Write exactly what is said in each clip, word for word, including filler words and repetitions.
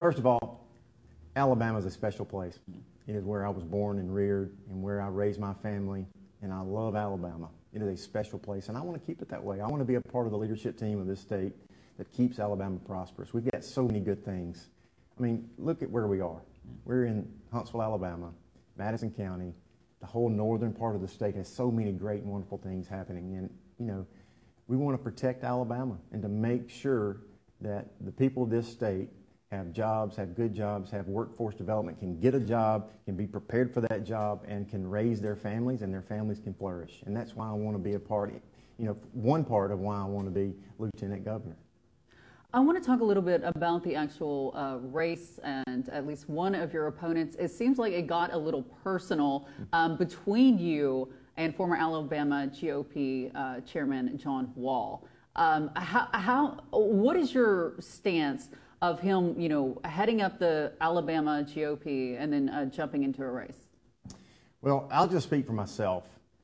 First of all, Alabama is a special place. It is where I was born and reared and where I raised my family, and I love Alabama. It is a special place, and I want to keep it that way. I want to be a part of the leadership team of this state that keeps Alabama prosperous. We've got so many good things. I mean, look at where we are. We're in Huntsville, Alabama, Madison County. The whole northern part of the state has so many great and wonderful things happening, and, you know, we want to protect Alabama and to make sure that the people of this state have jobs, have good jobs, have workforce development, can get a job, can be prepared for that job, and can raise their families, and their families can flourish. And that's why I want to be a part, you know, one part of why I want to be lieutenant governor. I want to talk a little bit about the actual uh, race and at least one of your opponents. It seems like it got a little personal um, between you and former Alabama G O P uh, Chairman John Wall. Um, how, how, what is your stance of him, you know, heading up the Alabama G O P and then uh, jumping into a race? Well, I'll just speak for myself.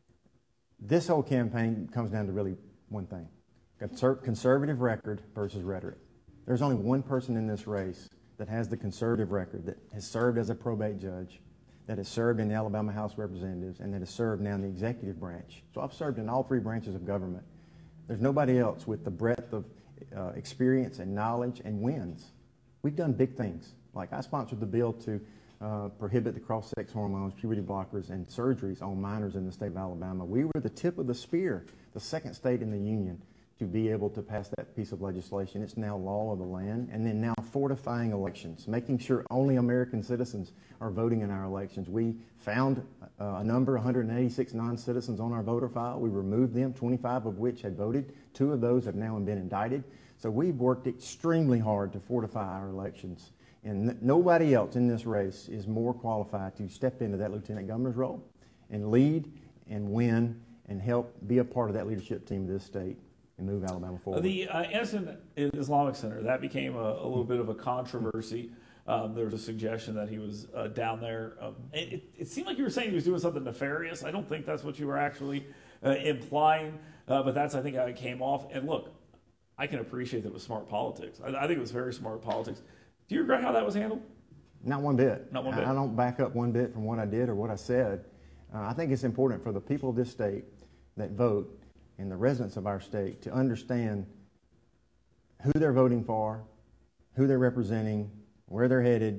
This whole campaign comes down to really one thing: Conser- conservative record versus rhetoric. There's only one person in this race that has the conservative record, that has served as a probate judge, that has served in the Alabama House of Representatives, and that has served now in the executive branch. So I've served in all three branches of government. There's nobody else with the breadth of uh, experience and knowledge and wins. We've done big things. Like I sponsored the bill to uh, prohibit the cross-sex hormones, puberty blockers, and surgeries on minors in the state of Alabama. We were the tip of the spear, the second state in the union to be able to pass that piece of legislation. It's now law of the land. And then now fortifying elections, making sure only American citizens are voting in our elections. We found uh, a number, one hundred eighty-six non-citizens on our voter file. We removed them, twenty-five of which had voted. Two of those have now been indicted. So we've worked extremely hard to fortify our elections. And n- nobody else in this race is more qualified to step into that lieutenant governor's role and lead and win and help be a part of that leadership team of this state and move Alabama forward. The uh, Innocent Islamic Center, that became a, a little bit of a controversy. Um, there was a suggestion that he was uh, down there. Um, it, it seemed like you were saying he was doing something nefarious. I don't think that's what you were actually uh, implying, uh, but that's, I think, how it came off. And look, I can appreciate that it was smart politics. I, I think it was very smart politics. Do you regret how that was handled? Not one bit. Not one bit. I, I don't back up one bit from what I did or what I said. Uh, I think it's important for the people of this state that vote and the residents of our state to understand who they're voting for, who they're representing, where they're headed.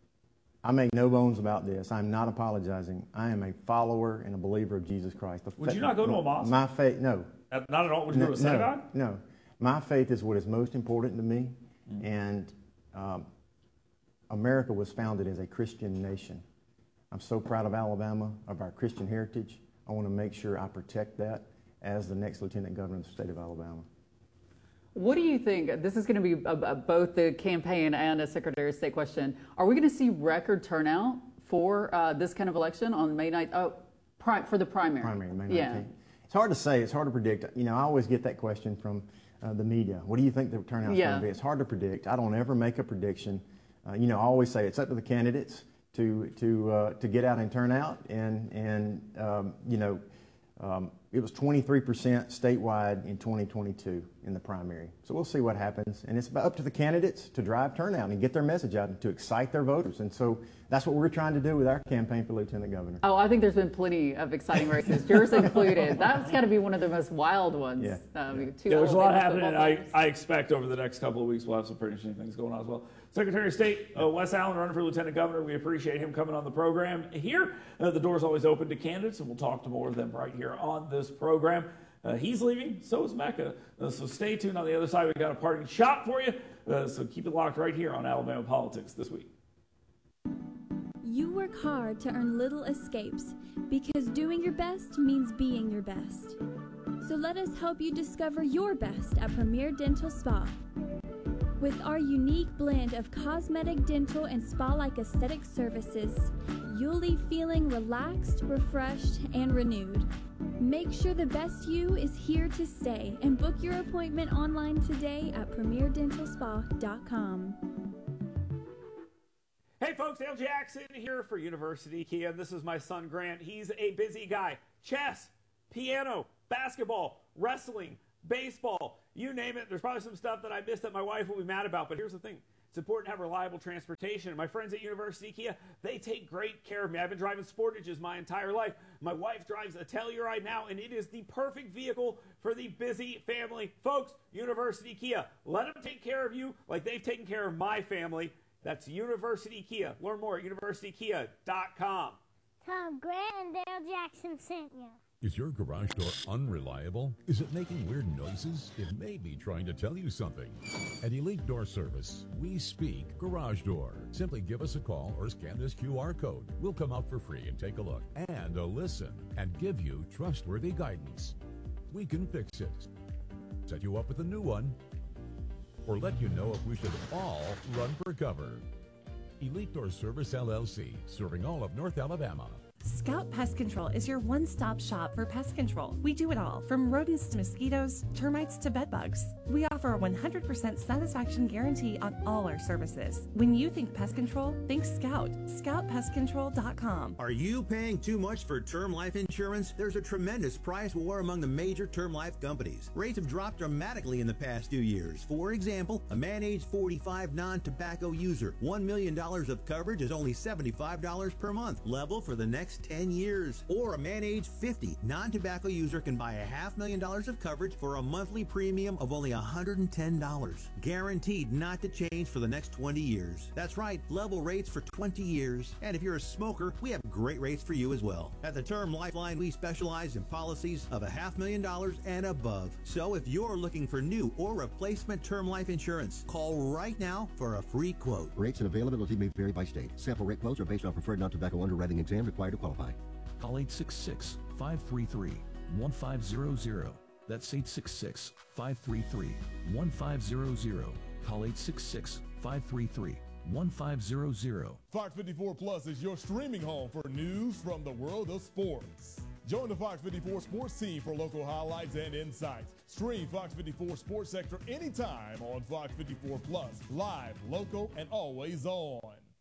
I make no bones about this. I'm not apologizing. I am a follower and a believer of Jesus Christ. The Would fa- you not go to a mosque? My faith, no. Uh, Not at all? Would you No, go to a synagogue? No, no. My faith is what is most important to me, Mm. and um, America was founded as a Christian nation. I'm so proud of Alabama, of our Christian heritage. I want to make sure I protect that as the next lieutenant governor of the state of Alabama. What do you think? This is going to be a, a, both the campaign and a Secretary of State question. Are we going to see record turnout for uh, this kind of election on May ninth? Oh, pri- for the primary. Primary, May Yeah. nineteenth. It's hard to say. It's hard to predict. You know, I always get that question from uh, the media. What do you think the turnout is Yeah. going to be? It's hard to predict. I don't ever make a prediction. Uh, you know, I always say it's up to the candidates to to uh, to get out and turn out. And and um, you know, um, it was twenty-three percent statewide in twenty twenty-two in the primary. So we'll see what happens. And it's up to the candidates to drive turnout and get their message out and to excite their voters. And so that's what we're trying to do with our campaign for lieutenant governor. Oh, I think there's been plenty of exciting races, yours included. That's got to be one of the most wild ones. Yeah. Um, Yeah. two Yeah, there's a lot Alabama happening. football I, teams. I expect over the next couple of weeks we'll have some pretty interesting things going on as well. Secretary of State uh, Wes Allen running for Lieutenant Governor. We appreciate him coming on the program here. Uh, the door's always open to candidates, and we'll talk to more of them right here on this program. Uh, he's leaving, so is Mecca. Uh, so stay tuned. On the other side, we've got a parting shot for you. Uh, so keep it locked right here on Alabama Politics this week. You work hard to earn little escapes because doing your best means being your best. So let us help you discover your best at Premier Dental Spa. With our unique blend of cosmetic, dental, and spa-like aesthetic services, you'll leave feeling relaxed, refreshed, and renewed. Make sure the best you is here to stay and book your appointment online today at premier dental spa dot com. Hey folks, Dale Jackson here for University Kia. This is my son Grant. He's a busy guy. Chess, piano, basketball, wrestling, baseball, you name it. There's probably some stuff that I missed that my wife will be mad about, but here's the thing. It's important to have reliable transportation. And my friends at University Kia, they take great care of me. I've been driving Sportages my entire life. My wife drives a Telluride now, and it is the perfect vehicle for the busy family. Folks, University Kia, let them take care of you like they've taken care of my family. That's University Kia. Learn more at university kia dot com. Tom Grant and Dale Jackson sent you. Is your garage door unreliable? Is it making weird noises? It may be trying to tell you something. At Elite Door Service, we speak garage door. Simply give us a call or scan this Q R code. We'll come out for free and take a look and a listen and give you trustworthy guidance. We can fix it, set you up with a new one, or let you know if we should all run for cover. Elite Door Service L L C, serving all of North Alabama. Scout Pest Control is your one-stop shop for pest control. We do it all, from rodents to mosquitoes, termites to bedbugs. We offer a one hundred percent satisfaction guarantee on all our services. When you think pest control, think Scout. scout pest control dot com. Are you paying too much for term life insurance? There's a tremendous price war among the major term life companies. Rates have dropped dramatically in the past few years. For example, a man age forty-five non-tobacco user, one million dollars of coverage is only seventy-five dollars per month, level for the next ten years. Or a man age fifty non-tobacco user can buy a half million dollars of coverage for a monthly premium of only one hundred ten dollars. Guaranteed not to change for the next twenty years. That's right, level rates for twenty years. And if you're a smoker, we have great rates for you as well. At the Term Lifeline, we specialize in policies of a half million dollars and above. So if you're looking for new or replacement term life insurance, call right now for a free quote. Rates and availability may vary by state. Sample rate quotes are based on preferred non-tobacco underwriting exam required to qualify. Call eight six six, five three three, one five zero zero. That's eight six six, five three three, one five zero zero. Call eight six six, five three three, one five zero zero. Fox fifty-four Plus is your streaming home for news from the world of sports. Join the Fox fifty-four sports team for local highlights and insights. Stream Fox fifty-four Sports Sector anytime on Fox fifty-four Plus. Live, local, and always on.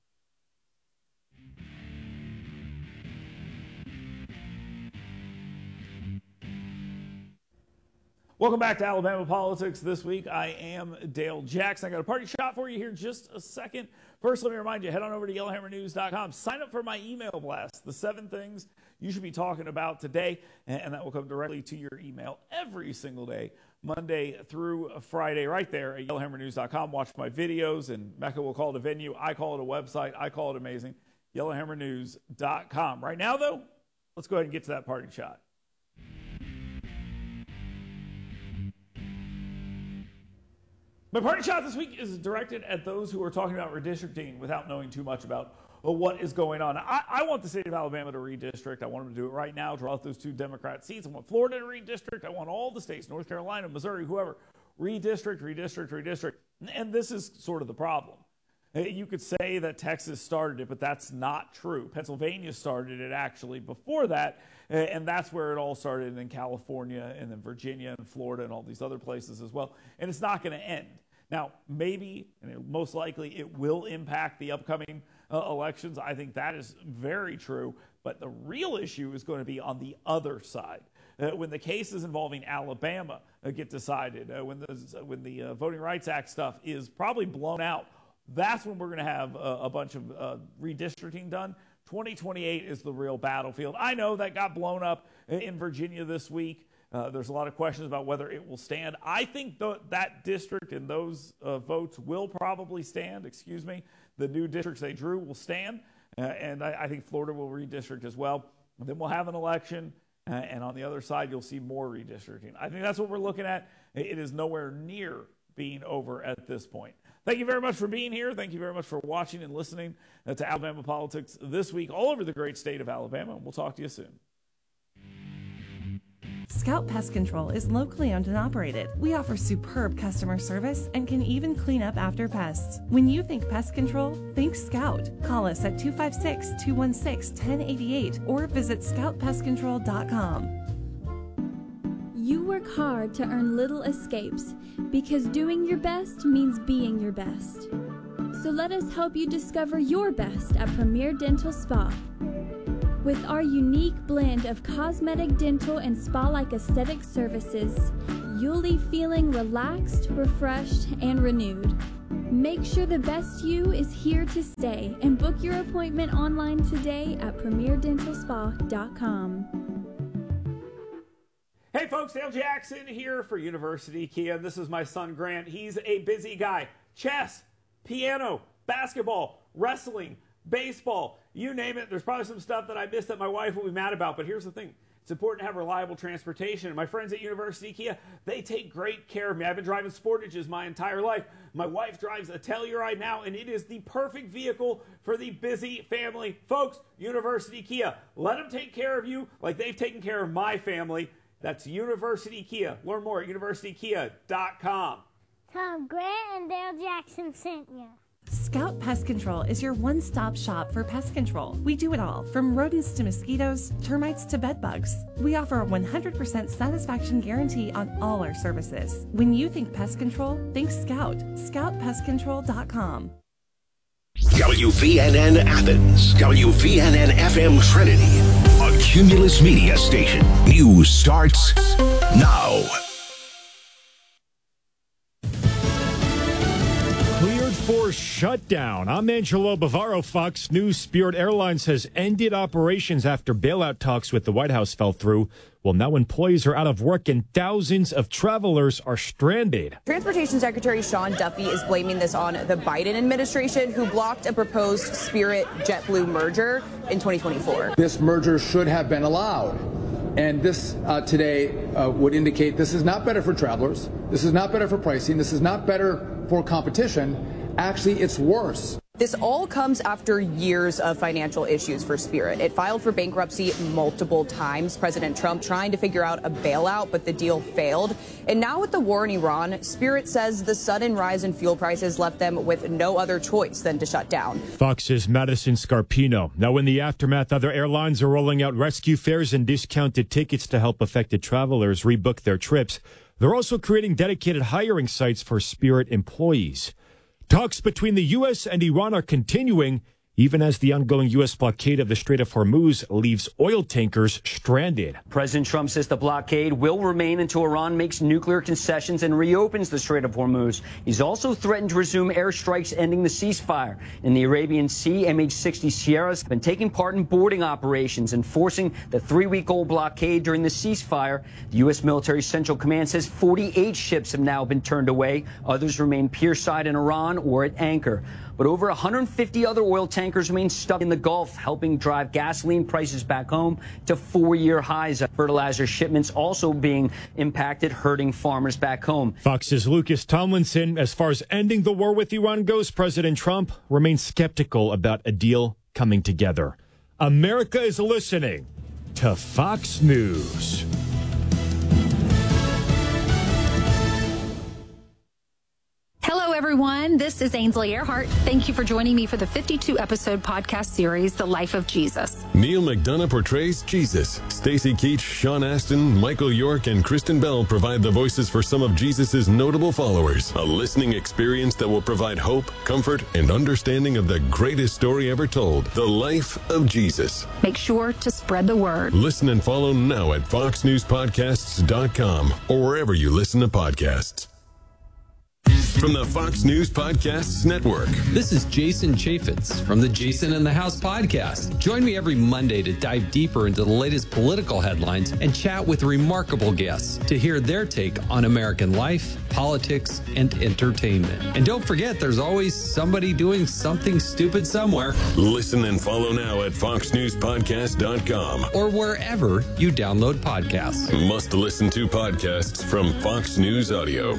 Welcome back to Alabama Politics This Week. I am Dale Jackson. I got a party shot for you here in just a second. First, let me remind you, head on over to yellow hammer news dot com. Sign up for my email blast, the seven things you should be talking about today, and that will come directly to your email every single day, Monday through Friday, right there at yellow hammer news dot com. Watch my videos, and Mecca will call it a venue. I call it a website. I call it amazing. yellow hammer news dot com. Right now, though, let's go ahead and get to that party shot. My party shot this week is directed at those who are talking about redistricting without knowing too much about well, what is going on. I, I want the state of Alabama to redistrict. I want them to do it right now, draw out those two Democrat seats. I want Florida to redistrict. I want all the states, North Carolina, Missouri, whoever, redistrict, redistrict, redistrict. And this is sort of the problem. You could say that Texas started it, but that's not true. Pennsylvania started it actually before that, and that's where it all started, and then California, and then Virginia, and Florida, and all these other places as well. And it's not going to end. Now, maybe, and most likely, it will impact the upcoming uh, elections. I think that is very true. But the real issue is going to be on the other side. Uh, when the cases involving Alabama uh, get decided, uh, when the, when the uh, Voting Rights Act stuff is probably blown out, that's when we're going to have a, a bunch of uh, redistricting done. twenty twenty-eight is the real battlefield. I know that got blown up in Virginia this week. Uh, there's a lot of questions about whether it will stand. I think th- that district and those uh, votes will probably stand. Excuse me. The new districts they drew will stand. Uh, and I, I think Florida will redistrict as well. And then we'll have an election. Uh, and on the other side, you'll see more redistricting. I think that's what we're looking at. It is nowhere near being over at this point. Thank you very much for being here. Thank you very much for watching and listening uh, to Alabama Politics This Week all over the great state of Alabama. And we'll talk to you soon. Scout Pest Control is locally owned and operated. We offer superb customer service and can even clean up after pests. When you think pest control, think Scout. Call us at two five six, two one six, one zero eight eight or visit scout pest control dot com. You work hard to earn little escapes because doing your best means being your best. So let us help you discover your best at Premier Dental Spa. With our unique blend of cosmetic, dental, and spa-like aesthetic services, you'll leave feeling relaxed, refreshed, and renewed. Make sure the best you is here to stay and book your appointment online today at premier dental spa dot com. Hey folks, Dale Jackson here for University Kia. This is my son Grant. He's a busy guy. Chess, piano, basketball, wrestling, baseball, you name it. There's probably some stuff that I missed that my wife will be mad about, but here's the thing. It's important to have reliable transportation. And my friends at University Kia, they take great care of me. I've been driving Sportages my entire life. My wife drives a Telluride now, and it is the perfect vehicle for the busy family. Folks, University Kia, let them take care of you like they've taken care of my family. That's University Kia. Learn more at university kia dot com. Tom Grant and Dale Jackson sent you. Scout Pest Control is your one-stop shop for pest control. We do it all, from rodents to mosquitoes, termites to bed bugs. We offer a one hundred percent satisfaction guarantee on all our services. When you think pest control, think Scout. scout pest control dot com. W V N N Athens, W V N N F M Trinity, a Cumulus Media station. News starts now. Cleared for shutdown. I'm Angelo Bavaro, Fox News. Spirit Airlines has ended operations after bailout talks with the White House fell through. Well, now employees are out of work and thousands of travelers are stranded. Transportation Secretary Sean Duffy is blaming this on the Biden administration, who blocked a proposed Spirit JetBlue merger in twenty twenty-four. This merger should have been allowed. And this uh, today uh, would indicate this is not better for travelers. This is not better for pricing. This is not better for competition. Actually, it's worse. This all comes after years of financial issues for Spirit. It filed for bankruptcy multiple times. President Trump trying to figure out a bailout, but the deal failed. And now with the war in Iran, Spirit says the sudden rise in fuel prices left them with no other choice than to shut down. Fox's Madison Scarpino. Now in the aftermath, other airlines are rolling out rescue fares and discounted tickets to help affected travelers rebook their trips. They're also creating dedicated hiring sites for Spirit employees. Talks between the U S and Iran are continuing, even as the ongoing U S blockade of the Strait of Hormuz leaves oil tankers stranded. President Trump says the blockade will remain until Iran makes nuclear concessions and reopens the Strait of Hormuz. He's also threatened to resume airstrikes, ending the ceasefire. In the Arabian Sea, M H sixty Sierras have been taking part in boarding operations, enforcing the three-week-old blockade during the ceasefire. The U S military Central Command says forty-eight ships have now been turned away. Others remain pierside in Iran or at anchor. But over one hundred fifty other oil tankers remain stuck in the Gulf, helping drive gasoline prices back home to four-year highs. Fertilizer shipments also being impacted, hurting farmers back home. Fox's Lucas Tomlinson. As far as ending the war with Iran goes, President Trump remains skeptical about a deal coming together. America is listening to Fox News. Hello, everyone. This is Ainsley Earhart. Thank you for joining me for the fifty-two episode podcast series, The Life of Jesus. Neil McDonough portrays Jesus. Stacey Keach, Sean Astin, Michael York, and Kristen Bell provide the voices for some of Jesus' notable followers. A listening experience that will provide hope, comfort, and understanding of the greatest story ever told, The Life of Jesus. Make sure to spread the word. Listen and follow now at fox news podcasts dot com or wherever you listen to podcasts. From the Fox News Podcasts Network. This is Jason Chaffetz from the Jason in the House podcast. Join me every Monday to dive deeper into the latest political headlines and chat with remarkable guests to hear their take on American life, politics, and entertainment. And don't forget, there's always somebody doing something stupid somewhere. Listen and follow now at fox news podcast dot com or wherever you download podcasts. Must listen to podcasts from Fox News Audio.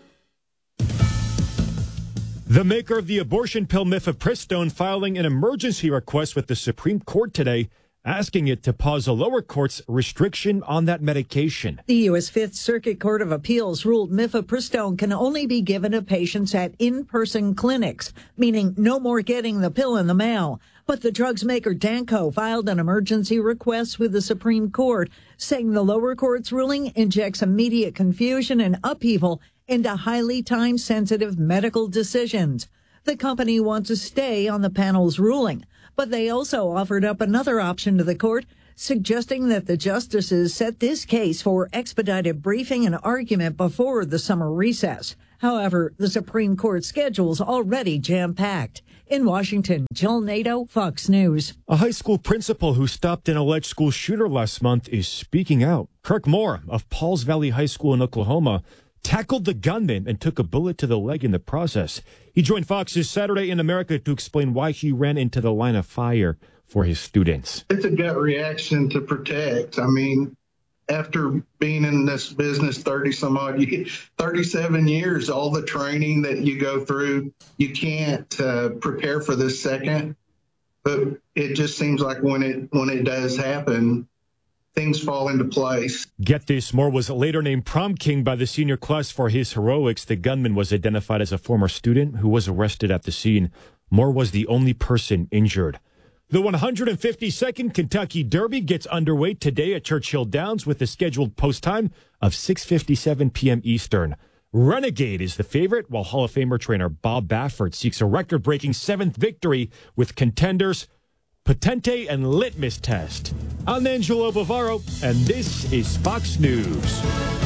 The maker of the abortion pill mifepristone filing an emergency request with the Supreme Court today, asking it to pause a lower court's restriction on that medication. The U S Fifth Circuit Court of Appeals ruled mifepristone can only be given to patients at in-person clinics, meaning no more getting the pill in the mail. But the drug's maker, Danco, filed an emergency request with the Supreme Court, saying the lower court's ruling injects immediate confusion and upheaval into highly time-sensitive medical decisions. The company wants to stay on the panel's ruling, but they also offered up another option to the court, suggesting that the justices set this case for expedited briefing and argument before the summer recess. However, the Supreme Court schedule's already jam-packed. In Washington, Jill Nato, Fox News. A high school principal who stopped an alleged school shooter last month is speaking out. Kirk Moore of Pauls Valley High School in Oklahoma tackled the gunman and took a bullet to the leg in the process. He joined Fox's Saturday in America to explain why he ran into the line of fire for his students. It's a gut reaction to protect. I mean, after being in this business thirty some odd years, thirty-seven years, all the training that you go through, you can't uh, prepare for this second. But it just seems like when it when it does happen, things fall into place. Get this, Moore was later named prom king by the senior class for his heroics. The gunman was identified as a former student who was arrested at the scene. Moore was the only person injured. The one hundred fifty-second Kentucky Derby gets underway today at Churchill Downs with a scheduled post time of six fifty-seven p.m. Eastern. Renegade is the favorite, while Hall of Famer trainer Bob Baffert seeks a record-breaking seventh victory with contenders Potente and Litmus Test. I'm Angelo Bavaro, and this is Fox News.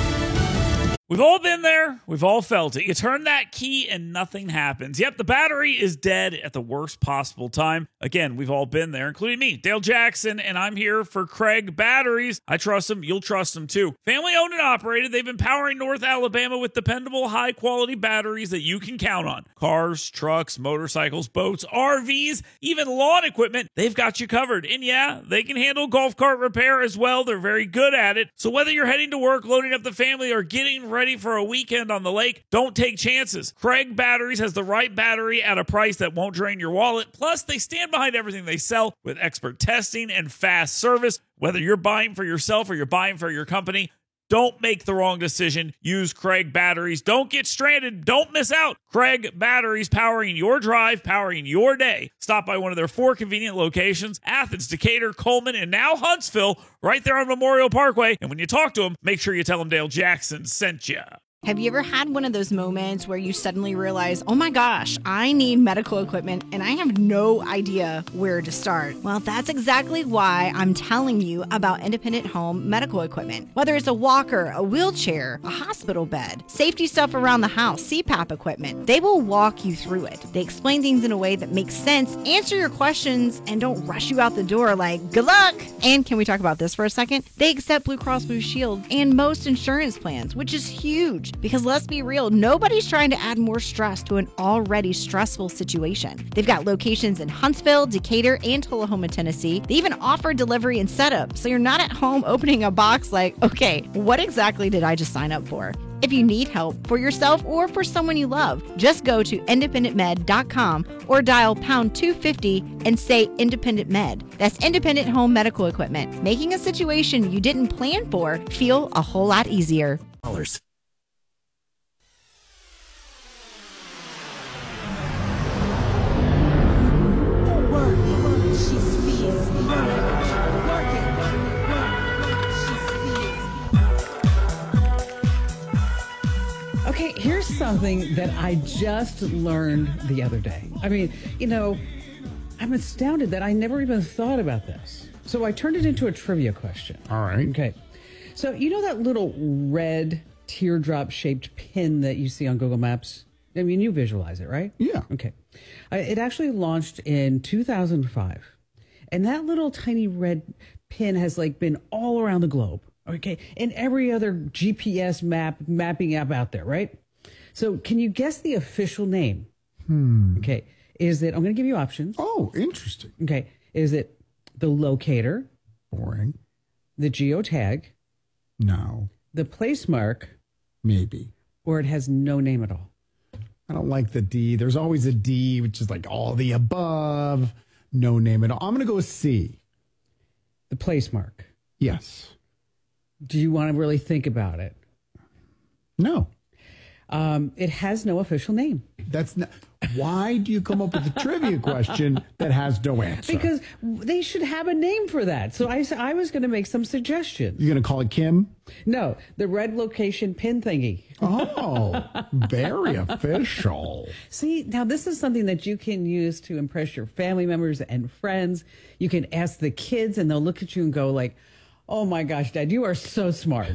We've all been there. We've all felt it. You turn that key and nothing happens. Yep, the battery is dead at the worst possible time. Again, we've all been there, including me, Dale Jackson, and I'm here for Craig Batteries. I trust them. You'll trust them too. Family owned and operated. They've been powering North Alabama with dependable, high-quality batteries that you can count on. Cars, trucks, motorcycles, boats, R Vs, even lawn equipment. They've got you covered. And yeah, they can handle golf cart repair as well. They're very good at it. So whether you're heading to work, loading up the family, or getting ready Ready for a weekend on the lake, don't take chances. Craig Batteries has the right battery at a price that won't drain your wallet. Plus, they stand behind everything they sell with expert testing and fast service. Whether you're buying for yourself or you're buying for your company, don't make the wrong decision. Use Craig Batteries. Don't get stranded. Don't miss out. Craig Batteries, powering your drive, powering your day. Stop by one of their four convenient locations, Athens, Decatur, Coleman, and now Huntsville, right there on Memorial Parkway. And when you talk to them, make sure you tell them Dale Jackson sent you. Have you ever had one of those moments where you suddenly realize, oh my gosh, I need medical equipment and I have no idea where to start? Well, that's exactly why I'm telling you about Independent Home Medical Equipment. Whether it's a walker, a wheelchair, a hospital bed, safety stuff around the house, C PAP equipment, they will walk you through it. They explain things in a way that makes sense, answer your questions, and don't rush you out the door like, good luck! And can we talk about this for a second? They accept Blue Cross Blue Shield and most insurance plans, which is huge. Because let's be real, nobody's trying to add more stress to an already stressful situation. They've got locations in Huntsville, Decatur, and Tullahoma, Tennessee. They even offer delivery and setup, so you're not at home opening a box like, okay, what exactly did I just sign up for? If you need help for yourself or for someone you love, just go to independent med dot com or dial pound two fifty and say Independent Med. That's Independent Home Medical Equipment, making a situation you didn't plan for feel a whole lot easier. Dollars. Okay, here's something that I just learned the other day. I mean, you know, I'm astounded that I never even thought about this. So I turned it into a trivia question. All right. Okay. So you know that little red teardrop-shaped pin that you see on Google Maps? I mean, you visualize it, right? Yeah. Okay. Uh, it actually launched in two thousand five. And that little tiny red pin has like been all around the globe. Okay, and every other G P S map mapping app out there, right? So can you guess the official name? Hmm. Okay, is it, I'm going to give you options. Oh, interesting. Okay, is it the locator? Boring. The geotag? No. The place mark? Maybe. Or it has no name at all? I don't like the D. There's always a D, which is like all the above. No name at all. I'm going to go with C. The place mark? Yes. Do you want to really think about it? No. Um, it has no official name. That's not. Why do you come up with a trivia question that has no answer? Because they should have a name for that. So I, I was going to make some suggestions. You're going to call it Kim? No, the red location pin thingy. Oh, very official. See, now this is something that you can use to impress your family members and friends. You can ask the kids and they'll look at you and go like, oh my gosh, Dad, you are so smart.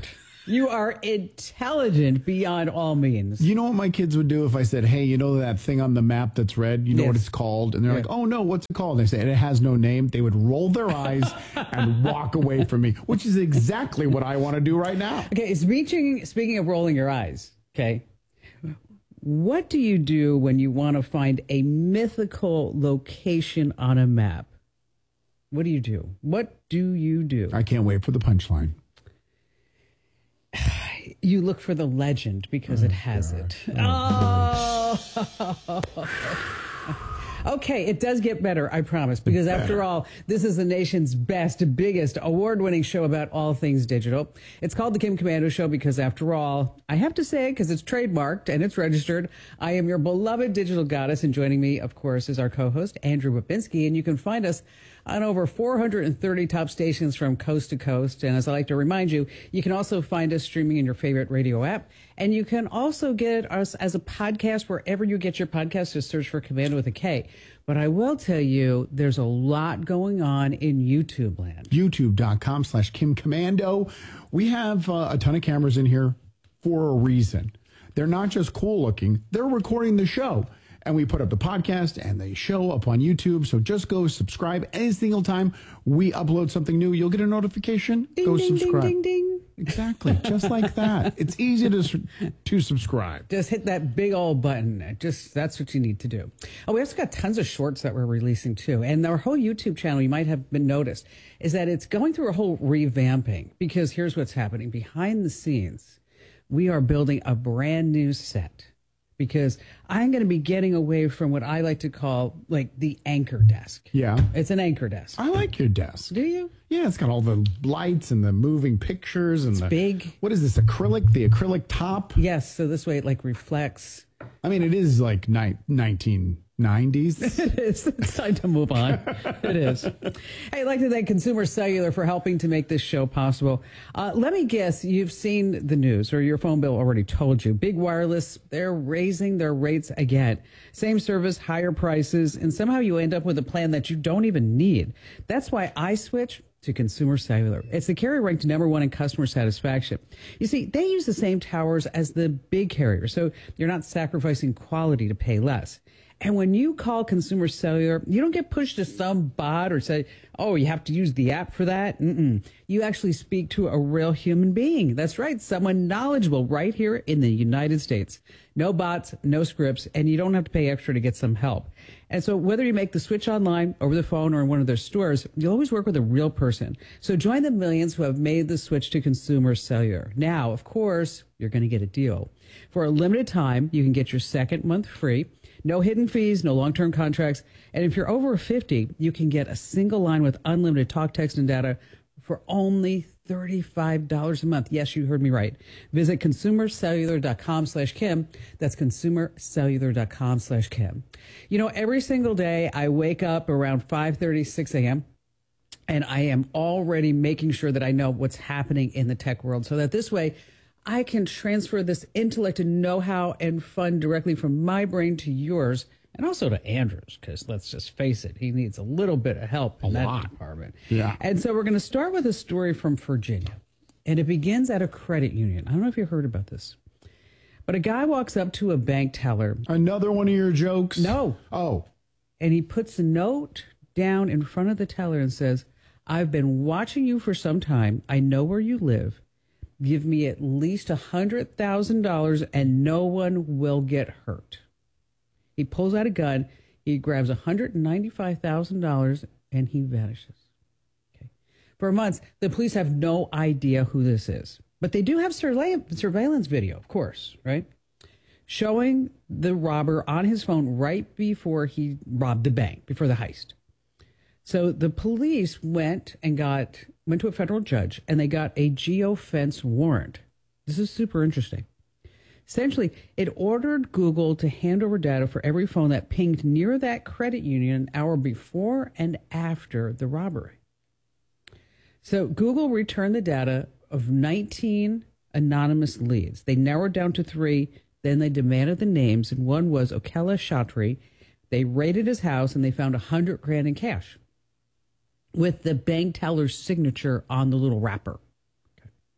You are intelligent beyond all means. You know what my kids would do if I said, hey, you know that thing on the map that's red? You know Yes. what it's called? And they're Yeah. like, oh, no, what's it called? And I say, it has no name. They would roll their eyes and walk away from me, which is exactly what I want to do right now. Okay, speaking, speaking of rolling your eyes, okay, what do you do when you want to find a mythical location on a map? What do you do? What do you do? I can't wait for the punchline. You look for the legend because it has it. Oh. Okay, it does get better, I promise, because after all, this is the nation's best, biggest, award-winning show about all things digital. It's called The Kim Komando Show because, after all, I have to say it because it's trademarked and it's registered. I am your beloved digital goddess, and joining me, of course, is our co-host, Andrew Babinski, and you can find us on over four hundred thirty top stations from coast to coast. And as I like to remind you, you can also find us streaming in your favorite radio app. And you can also get us as a podcast wherever you get your podcasts. Just search for Commando with a K. But I will tell you, there's a lot going on in YouTube land. YouTube.com slash Kim Commando. We have uh, a ton of cameras in here for a reason. They're not just cool looking. They're recording the show. And we put up the podcast and the show up on YouTube. So just go subscribe. Any single time we upload something new, you'll get a notification. Ding, go ding, subscribe. ding, ding, ding. Exactly. Just like that. It's easy to to subscribe. Just hit that big old button. Just that's what you need to do. Oh, we also got tons of shorts that we're releasing too. And our whole YouTube channel, you might have been noticed, is that it's going through a whole revamping because here's what's happening. Behind the scenes, we are building a brand new set. Because I'm going to be getting away from what I like to call like the anchor desk. Yeah. It's an anchor desk. I like your desk. Do you? Yeah, it's got all the lights and the moving pictures and It's the big. What is this, acrylic? The acrylic top? Yes, so this way it like reflects. I mean, it is like ni- nineteen nineties. It is. It's time to move on. It is. Hey, I'd like to thank Consumer Cellular for helping to make this show possible. Uh, let me guess, you've seen the news or your phone bill already told you. Big Wireless, they're raising their rates again. Same service, higher prices, and somehow you end up with a plan that you don't even need. That's why I switched to Consumer Cellular. It's the carrier ranked number one in customer satisfaction. You see, they use the same towers as the big carriers, so you're not sacrificing quality to pay less. And when you call Consumer Cellular, you don't get pushed to some bot or say, oh, you have to use the app for that. Mm-mm. You actually speak to a real human being. That's right. Someone knowledgeable right here in the United States. No bots, no scripts, and you don't have to pay extra to get some help. And so whether you make the switch online, over the phone, or in one of their stores, you'll always work with a real person. So join the millions who have made the switch to Consumer Cellular. Now, of course, you're going to get a deal. For a limited time, you can get your second month free. No hidden fees, no long-term contracts. And if you're over fifty, you can get a single line with unlimited talk, text, and data for only thirty-five dollars a month. Yes, you heard me right. Visit consumercellular.com slash Kim. That's consumercellular.com slash Kim. You know, every single day I wake up around five thirty, six a.m. and I am already making sure that I know what's happening in the tech world so that this way I can transfer this intellect and know-how and fun directly from my brain to yours and also to Andrew's, because let's just face it, he needs a little bit of help in A that lot. department. Yeah. And so we're going to start with a story from Virginia, and it begins at a credit union. I don't know if you heard about this, but a guy walks up to a bank teller. Another one of your jokes? No. Oh. And he puts a note down in front of the teller and says, I've been watching you for some time. I know where you live. Give me at least one hundred thousand dollars and no one will get hurt. He pulls out a gun. He grabs one hundred ninety-five thousand dollars and he vanishes. Okay. For months, the police have no idea who this is. But they do have surveillance surveillance video, of course, right? Showing the robber on his phone right before he robbed the bank, before the heist. So the police went and got, went to a federal judge and they got a geofence warrant. This is super interesting. Essentially, it ordered Google to hand over data for every phone that pinged near that credit union an hour before and after the robbery. So Google returned the data of nineteen anonymous leads. They narrowed down to three. Then they demanded the names, and one was Okela Shatri. They raided his house and they found a hundred grand in cash with the bank teller's signature on the little wrapper. Okay.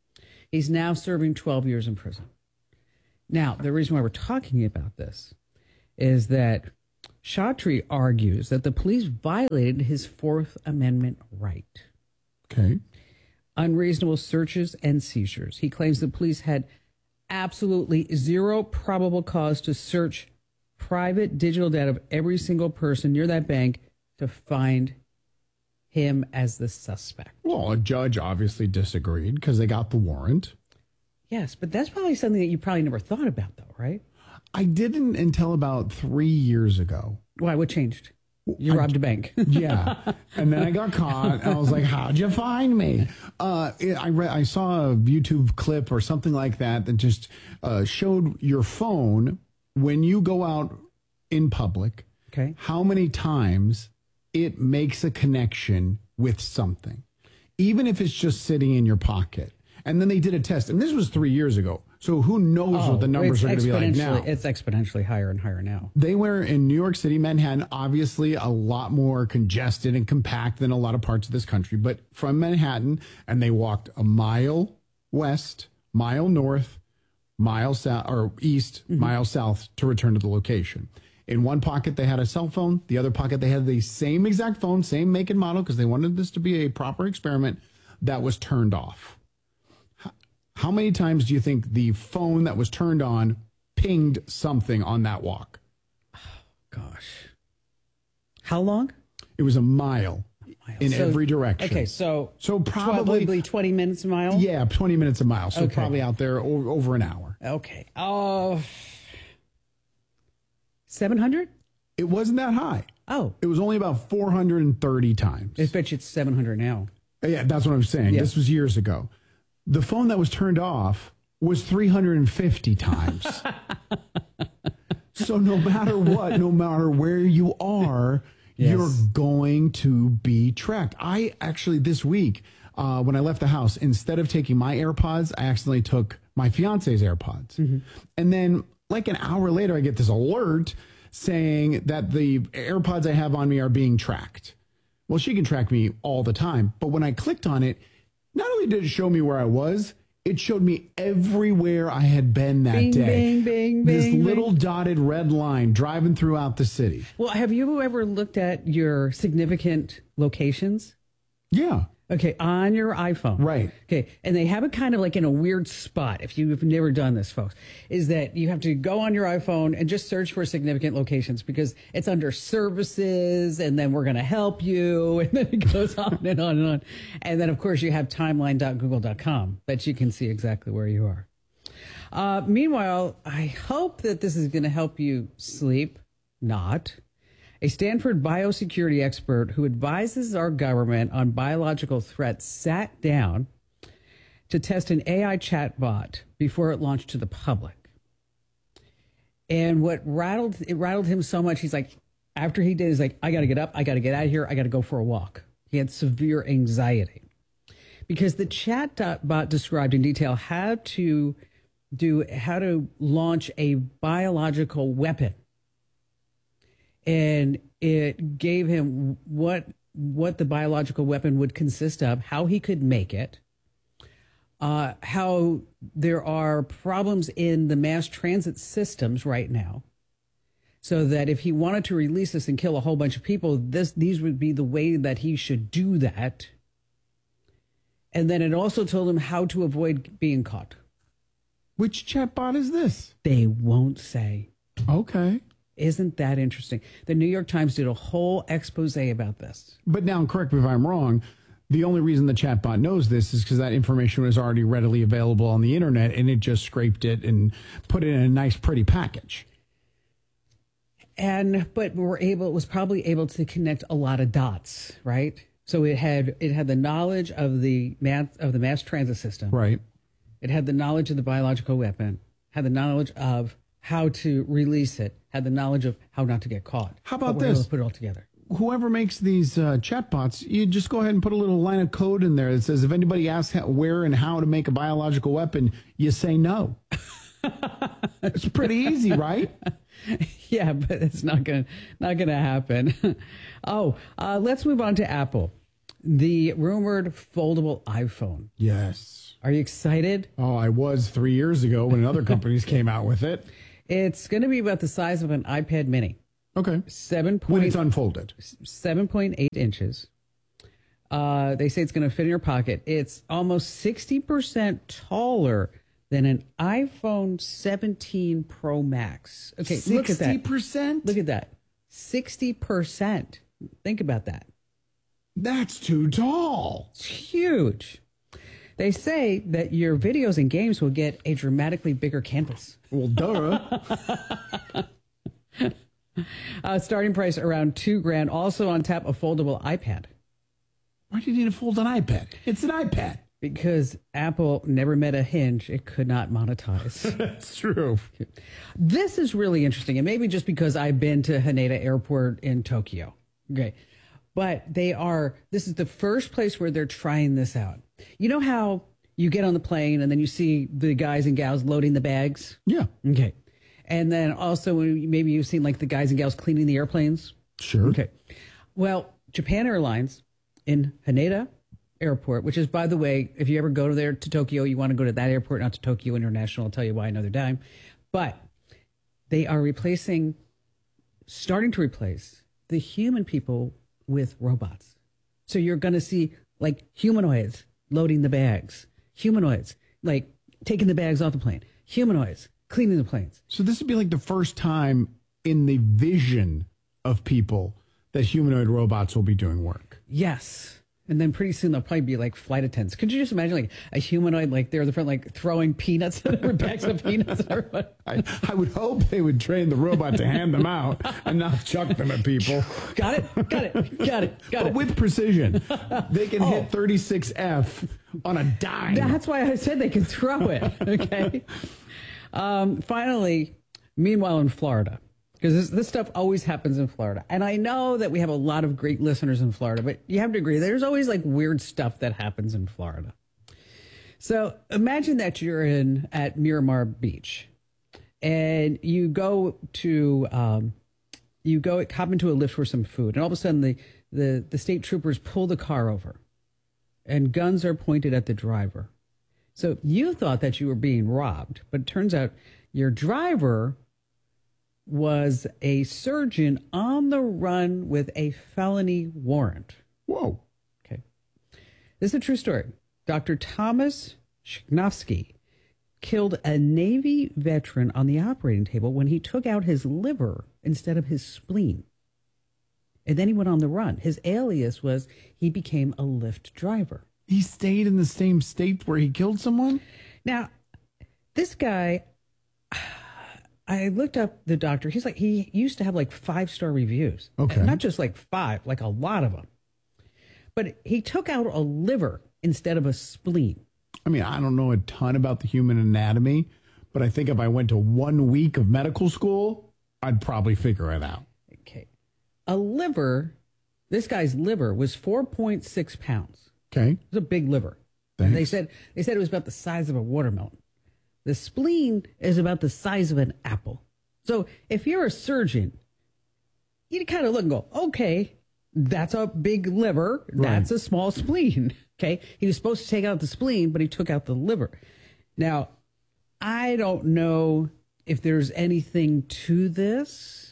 He's now serving twelve years in prison. Now, the reason why we're talking about this is that Chaudhry argues that the police violated his Fourth Amendment right. Okay. Unreasonable searches and seizures. He claims the police had absolutely zero probable cause to search private digital data of every single person near that bank to find him as the suspect. Well, a judge obviously disagreed because they got the warrant. Yes, but that's probably something that you probably never thought about, though, right? I didn't until about three years ago. Why? What changed? You I, robbed a bank. Yeah. And then I got caught, and I was like, how'd you find me? Uh, I, read, I saw a YouTube clip or something like that that just uh, showed your phone when you go out in public, okay, how many times it makes a connection with something, even if it's just sitting in your pocket. And then they did a test, and this was three years ago. So who knows oh, what the numbers are going to be like now? It's exponentially higher and higher now. They were in New York City, Manhattan, obviously a lot more congested and compact than a lot of parts of this country. But from Manhattan, and they walked a mile west, mile north, mile south or east, mm-hmm. mile south to return to the location. In one pocket, they had a cell phone. The other pocket, they had the same exact phone, same make and model, because they wanted this to be a proper experiment that was turned off. How many times do you think the phone that was turned on pinged something on that walk? Oh, gosh. How long? It was a mile, a mile. in so, every direction. Okay, so, so probably, probably twenty minutes a mile? Yeah, twenty minutes a mile. So okay. probably out there over, over an hour. Okay. Uh, seven hundred? It wasn't that high. Oh. It was only about four hundred thirty times. I bet you it's seven hundred now. Yeah, that's what I'm saying. Yeah. This was years ago. The phone that was turned off was three hundred fifty times. So no matter what, no matter where you are, yes. you're going to be tracked. I actually, this week, uh, when I left the house, instead of taking my AirPods, I accidentally took my fiance's AirPods. Mm-hmm. And then like an hour later, I get this alert saying that the AirPods I have on me are being tracked. Well, she can track me all the time. But when I clicked on it, not only did it show me where I was, it showed me everywhere I had been that bing, day. Bing, bing, this bing, little bing. dotted red line driving throughout the city. Well, have you ever looked at your significant locations? Yeah. Okay, on your iPhone. Right. Okay, and they have it kind of like in a weird spot, if you've never done this, folks, is that you have to go on your iPhone and just search for significant locations because it's under services, and then we're going to help you, and then it goes on and on and on. And then, of course, you have timeline dot google dot com that you can see exactly where you are. Uh, meanwhile, I hope that this is going to help you sleep. Not. A Stanford biosecurity expert who advises our government on biological threats sat down to test an A I chatbot before it launched to the public. And what rattled it rattled him so much, he's like, after he did, he's like, I got to get up, I got to get out of here, I got to go for a walk. He had severe anxiety because the chatbot described in detail how to do how to launch a biological weapon. And it gave him what what the biological weapon would consist of, how he could make it, uh, how there are problems in the mass transit systems right now, so that if he wanted to release this and kill a whole bunch of people, this these would be the way that he should do that. And then it also told him how to avoid being caught. Which chatbot is this? They won't say. Okay. Isn't that interesting? The New York Times did a whole expose about this. But now, correct me if I'm wrong, the only reason the chatbot knows this is because that information was already readily available on the internet, and it just scraped it and put it in a nice, pretty package. And but we were able, it was probably able to connect a lot of dots, right? So it had it had the knowledge of the mass of the mass transit system, right? It had the knowledge of the biological weapon, had the knowledge of how to release it, had the knowledge of how not to get caught. How about this? this? Put it all together. Whoever makes these uh, chatbots, you just go ahead and put a little line of code in there that says if anybody asks how, where and how to make a biological weapon, you say no. It's pretty easy, right? Yeah, but it's not gonna not gonna happen. oh, uh, let's move on to Apple. The rumored foldable iPhone. Yes. Are you excited? Oh, I was three years ago when other companies came out with it. It's going to be about the size of an iPad mini. Okay. Seven point, when it's unfolded. seven point eight inches. Uh, they say it's going to fit in your pocket. It's almost sixty percent taller than an iPhone seventeen Pro Max. Okay, look at that. sixty percent? Look at that. sixty percent. Think about that. That's too tall. It's huge. They say that your videos and games will get a dramatically bigger canvas. Well, duh. uh, starting price around two grand. Also on tap, a foldable iPad. Why do you need to fold an iPad? It's an iPad. Because Apple never met a hinge it could not monetize. That's true. This is really interesting, and maybe just because I've been to Haneda Airport in Tokyo. Okay. But they are, this is the first place where they're trying this out. You know how you get on the plane and then you see the guys and gals loading the bags? Yeah. Okay. And then also maybe you've seen like the guys and gals cleaning the airplanes? Sure. Okay. Well, Japan Airlines in Haneda Airport, which is, by the way, if you ever go to there to Tokyo, you want to go to that airport, not to Tokyo International. I'll tell you why another time. But they are replacing, starting to replace the human people with robots. So you're going to see like humanoids loading the bags, humanoids like taking the bags off the plane, humanoids cleaning the planes. So this would be like the first time in the vision of people that humanoid robots will be doing work. Yes. And then pretty soon they'll probably be like flight attendants. Could you just imagine like a humanoid like there in the front, like throwing peanuts, bags of peanuts at everybody? I, I would hope they would train the robot to hand them out and not chuck them at people. Got it, got it, got it, got but it. with precision. They can Oh. hit thirty-six F on a dime. That's why I said they can throw it. Okay. um, finally, meanwhile in Florida, because this, this stuff always happens in Florida. And I know that we have a lot of great listeners in Florida, but you have to agree, there's always like weird stuff that happens in Florida. So imagine that you're in at Miramar Beach and you go to, um, you go hop into a lift for some food. And all of a sudden the, the, the state troopers pull the car over and guns are pointed at the driver. So you thought that you were being robbed, but it turns out your driver was a surgeon on the run with a felony warrant. Whoa. Okay. This is a true story. Doctor Thomas Shknovsky killed a Navy veteran on the operating table when he took out his liver instead of his spleen. And then he went on the run. His alias was he became a Lyft driver. He stayed in the same state where he killed someone? Now, this guy, I looked up the doctor. He's like, he used to have like five star reviews. Okay. And not just like five, like a lot of them. But he took out a liver instead of a spleen. I mean, I don't know a ton about the human anatomy, but I think if I went to one week of medical school, I'd probably figure it out. Okay. A liver, this guy's liver was four point six pounds. Okay. It was a big liver. Thanks. They said they said it was about the size of a watermelon. The spleen is about the size of an apple. So if you're a surgeon, you kind of look and go, okay, that's a big liver. That's Right. a small spleen. Okay. He was supposed to take out the spleen, but he took out the liver. Now, I don't know if there's anything to this,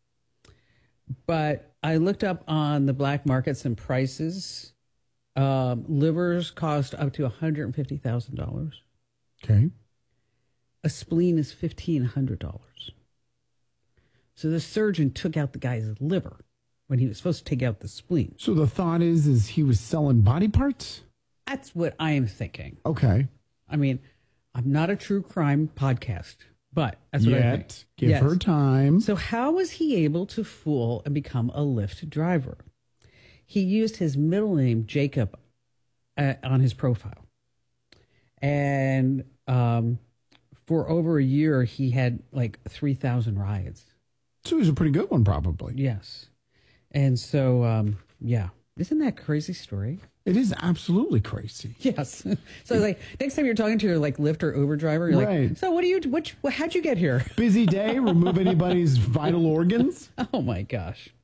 but I looked up on the black market some prices. Um, livers cost up to one hundred fifty thousand dollars. Okay. A spleen is fifteen hundred dollars. So the surgeon took out the guy's liver when he was supposed to take out the spleen. So the thought is, is he was selling body parts? That's what I am thinking. Okay. I mean, I'm not a true crime podcast, but that's what I think. Yet. Give Yes. her time. So how was he able to fool and become a Lyft driver? He used his middle name, Jacob, uh, on his profile. And um, for over a year, he had like three thousand rides. So he was a pretty good one, probably. Yes. And so, um, yeah. Isn't that a crazy story? It is absolutely crazy. Yes. So, like, next time you're talking to your, like, Lyft or Uber driver, you're Right. like, so what do you, what, how'd you get here? Busy day, remove anybody's vital organs. Oh, my gosh.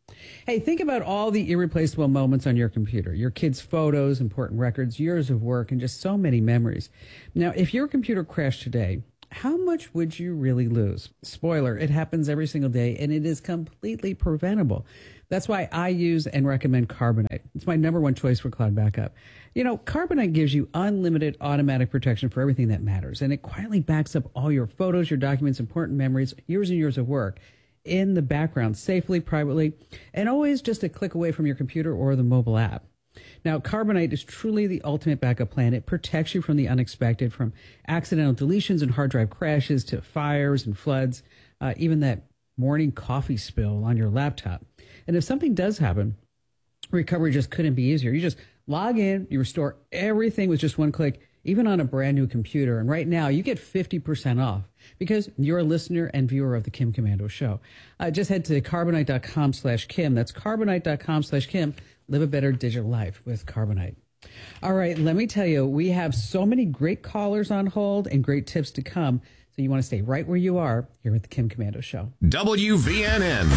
Hey, think about all the irreplaceable moments on your computer, your kids' photos, important records, years of work, and just so many memories. Now, if your computer crashed today, how much would you really lose? Spoiler, it happens every single day, and it is completely preventable. That's why I use and recommend Carbonite. It's my number one choice for cloud backup. You know, Carbonite gives you unlimited automatic protection for everything that matters, and it quietly backs up all your photos, your documents, important memories, years and years of work in the background, safely, privately, and always just a click away from your computer or the mobile app. Now, Carbonite is truly the ultimate backup plan. It protects you from the unexpected, from accidental deletions and hard drive crashes to fires and floods, uh, even that morning coffee spill on your laptop. And if something does happen, recovery just couldn't be easier. You just log in, you restore everything with just one click, even on a brand new computer. And right now, you get fifty percent off because you're a listener and viewer of the Kim Komando Show. Uh, just head to carbonite.com slash Kim. That's carbonite.com slash Kim. Live a better digital life with Carbonite. All right, let me tell you, we have so many great callers on hold and great tips to come. So you want to stay right where you are here at the Kim Komando Show. W V N N.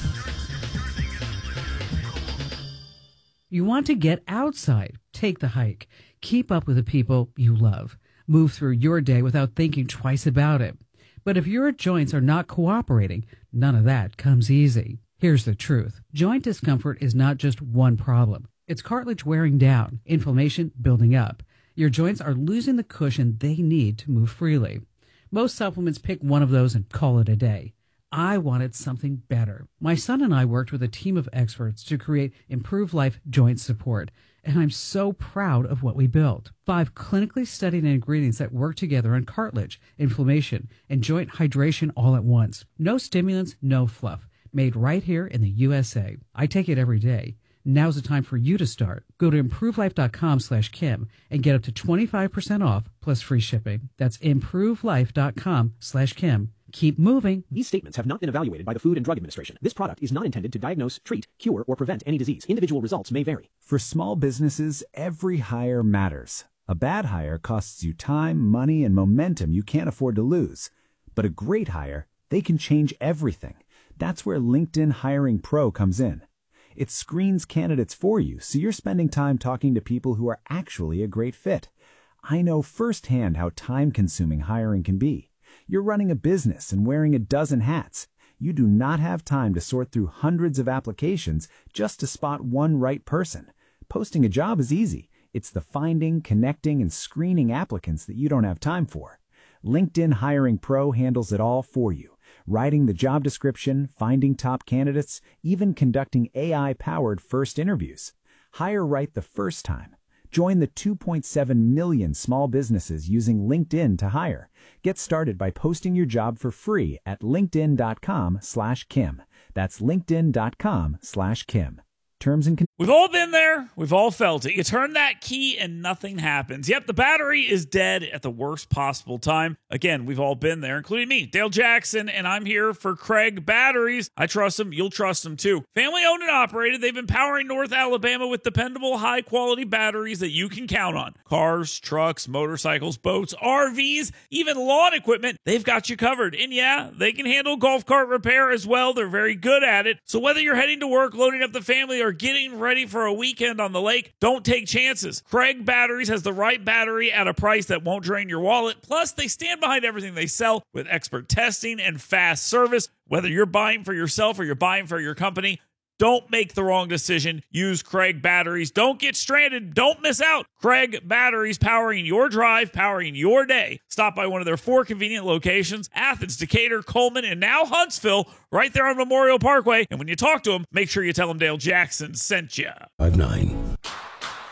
You want to get outside, take the hike, keep up with the people you love, move through your day without thinking twice about it. But if your joints are not cooperating, none of that comes easy. Here's the truth. Joint discomfort is not just one problem. It's cartilage wearing down, inflammation building up. Your joints are losing the cushion they need to move freely. Most supplements pick one of those and call it a day. I wanted something better. My son and I worked with a team of experts to create Improve Life Joint Support, and I'm so proud of what we built. Five clinically studied ingredients that work together on cartilage, inflammation, and joint hydration all at once. No stimulants, no fluff. Made right here in the U S A. I take it every day. Now's the time for you to start. Go to improvelife.com slash Kim and get up to twenty-five percent off plus free shipping. That's improvelife.com slash Kim. Keep moving. These statements have not been evaluated by the Food and Drug Administration. This product is not intended to diagnose, treat, cure, or prevent any disease. Individual results may vary. For small businesses, every hire matters. A bad hire costs you time, money, and momentum you can't afford to lose. But a great hire, they can change everything. That's where LinkedIn Hiring Pro comes in. It screens candidates for you, so you're spending time talking to people who are actually a great fit. I know firsthand how time-consuming hiring can be. You're running a business and wearing a dozen hats. You do not have time to sort through hundreds of applications just to spot one right person. Posting a job is easy. It's the finding, connecting, and screening applicants that you don't have time for. LinkedIn Hiring Pro handles it all for you. Writing the job description, finding top candidates, even conducting A I-powered first interviews. Hire right the first time. Join the two point seven million small businesses using LinkedIn to hire. Get started by posting your job for free at linkedin.com slash Kim. That's linkedin.com slash Kim. Terms and conditions. We've all been there. We've all felt it. You turn that key and nothing happens. Yep, the battery is dead at the worst possible time. Again, we've all been there, including me, Dale Jackson, and I'm here for Craig Batteries. I trust them. You'll trust them too. Family owned and operated. They've been powering North Alabama with dependable, high quality batteries that you can count on. Cars, trucks, motorcycles, boats, R Vs, even lawn equipment. They've got you covered. And yeah, they can handle golf cart repair as well. They're very good at it. So whether you're heading to work, loading up the family, or getting ready for a weekend on the lake, don't take chances. Craig Batteries has the right battery at a price that won't drain your wallet. Plus, they stand behind everything they sell with expert testing and fast service. Whether you're buying for yourself or you're buying for your company, don't make the wrong decision. Use Craig Batteries. Don't get stranded. Don't miss out. Craig Batteries, powering your drive, powering your day. Stop by one of their four convenient locations: Athens, Decatur, Coleman, and now Huntsville, right there on Memorial Parkway. And when you talk to them, make sure you tell them Dale Jackson sent you. Five nine.